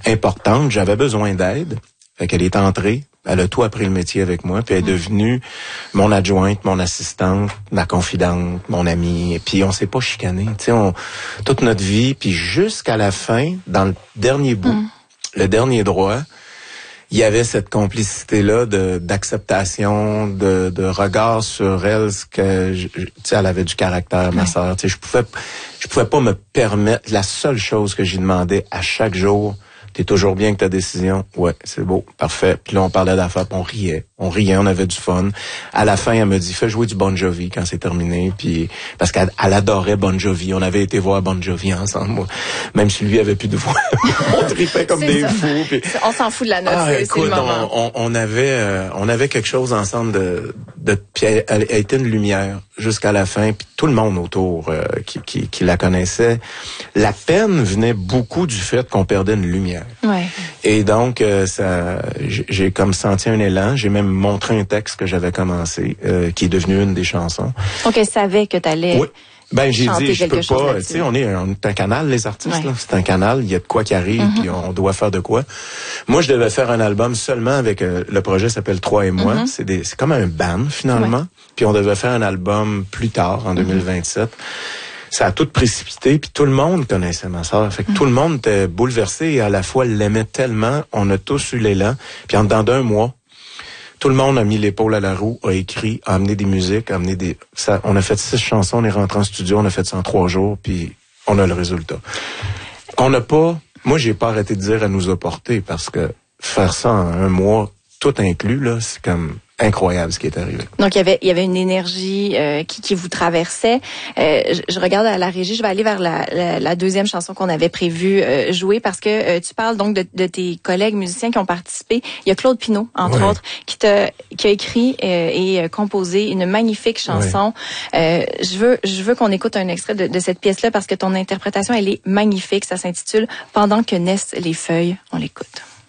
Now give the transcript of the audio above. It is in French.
importante. J'avais besoin d'aide. Fait qu'elle est entrée. Elle a tout appris le métier avec moi. Puis elle est devenue mon adjointe, mon assistante, ma confidente, mon amie. Et puis on s'est pas chicané. Tu sais, toute notre vie. Puis jusqu'à la fin, dans le dernier bout, le dernier droit, il y avait cette complicité-là d'acceptation, de regard sur elle, ce que tu sais, elle avait du caractère, ma sœur. Tu sais, je pouvais pas me permettre. La seule chose que j'y demandais à chaque jour, t'es toujours bien avec ta décision? Ouais, c'est beau, parfait. Puis là, on parlait d'affaires, puis on riait, on avait du fun. À la fin, elle me dit, fais jouer du Bon Jovi quand c'est terminé, puis parce qu'elle adorait Bon Jovi. On avait été voir Bon Jovi ensemble, moi. Même si lui avait plus de voix. On tripait comme des fous. Puis... On s'en fout de la note, c'est écoute, le moment. on avait quelque chose ensemble puis elle était une lumière jusqu'à la fin, puis tout le monde autour qui la connaissait. La peine venait beaucoup du fait qu'on perdait une lumière. Ouais. Et donc, j'ai comme senti un élan. J'ai même montré un texte que j'avais commencé, qui est devenu une des chansons. Donc, elle savait que t'allais... Oui. Ben, j'ai dit, je peux pas, tu sais, on est un canal, les artistes, là. C'est un canal, il y a de quoi qui arrive, puis on doit faire de quoi. Moi, je devais faire un album seulement avec, le projet s'appelle 3 et moi. C'est comme un band, finalement. Puis on devait faire un album plus tard, en 2027. Ça a tout précipité, puis tout le monde connaissait ma sœur. Fait que tout le monde était bouleversé et à la fois l'aimait tellement. On a tous eu l'élan. Puis en dedans d'un mois, tout le monde a mis l'épaule à la roue, a écrit, a amené des musiques, on a fait 6 chansons, on est rentré en studio, on a fait ça en 3 jours, puis on a le résultat. Moi j'ai pas arrêté de dire, elle nous a porté, parce que faire ça en un mois, tout inclus, là, c'est comme incroyable ce qui est arrivé. Donc il y avait une énergie qui vous traversait. Je regarde à la régie, je vais aller vers la deuxième chanson qu'on avait prévu jouer parce que tu parles donc de tes collègues musiciens qui ont participé. Il y a Claude Pinault entre autres qui a écrit et composé une magnifique chanson. Je veux qu'on écoute un extrait de cette pièce-là parce que ton interprétation elle est magnifique. Ça s'intitule Pendant que naissent les feuilles. On l'écoute.